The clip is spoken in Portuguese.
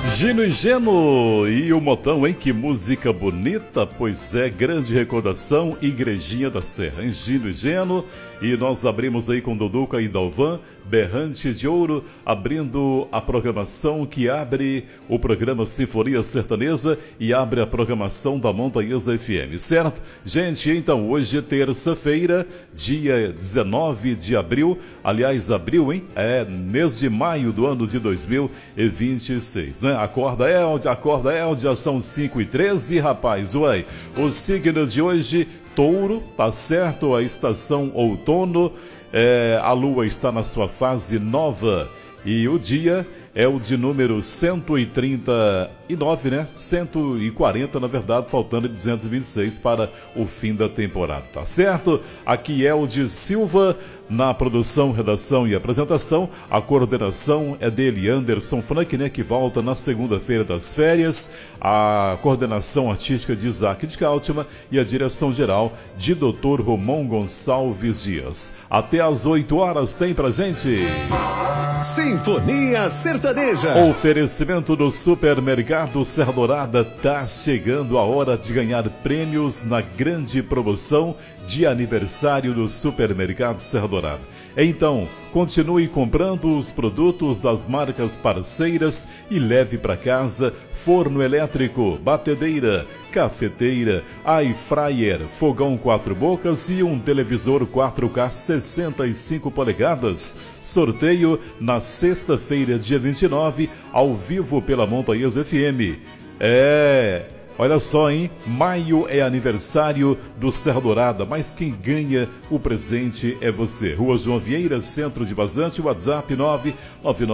Gino e Geno e o Motão, hein? Que música bonita, pois é, grande recordação, Igrejinha da Serra, hein? Gino e Geno, e nós abrimos aí com Duduca e Dalvan, Berrante de Ouro, abrindo a programação que abre o programa Sinfonia Sertaneja e abre a programação da Montanhesa FM, certo? Gente, então hoje é terça-feira, dia 19 de abril, aliás, abril, hein? É mês de maio do ano de 2026, né? Acorda, Elde, já são 5h13, rapaz, uai. O signo de hoje, Touro, tá certo? A estação outono, a lua está na sua fase nova e o dia é o de número 139, né? 140, na verdade, faltando 226 para o fim da temporada, tá certo? Aqui é o de Silva, na produção, redação e apresentação. A coordenação é dele, Anderson Frank, né? Que volta na segunda-feira das férias. A coordenação artística de Isaac de Cáltima e a direção geral de Dr. Romão Gonçalves Dias. Até às 8 horas tem pra gente Sinfonia Sertaneja. Oferecimento do Supermercado Serra Dourada. Tá chegando a hora de ganhar prêmios na grande promoção de aniversário do Supermercado Serra Dourada. Então, continue comprando os produtos das marcas parceiras e leve para casa forno elétrico, batedeira, cafeteira, air fryer, fogão 4 bocas e um televisor 4K 65 polegadas. Sorteio na sexta-feira, dia 29, ao vivo pela Montanhesa FM. Olha só, hein? Maio é aniversário do Serra Dourada, mas quem ganha o presente é você. Rua João Vieira, Centro de Vazante, WhatsApp 999